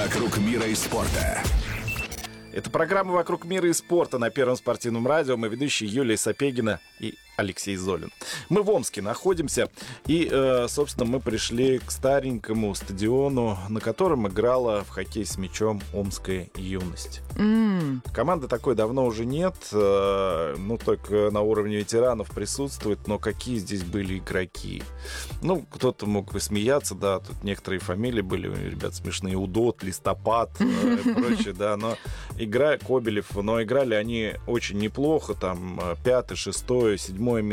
«Вокруг мира и спорта». Это программа «Вокруг мира и спорта» на Первом спортивном радио. Мы ведущие Юлия Сапегина и Алексей Золин. Мы в Омске находимся, и, собственно, мы пришли к старенькому стадиону, на котором играла в хоккей с мячом Омская юность. Команды такой давно уже нет, только на уровне ветеранов присутствует, но какие здесь были игроки. Кто-то мог бы смеяться, да, тут некоторые фамилии были, ребят, смешные, Удот, Листопад и прочее, да, но Кобелев, но играли они очень неплохо, там, 5-й, 6-й, 7-й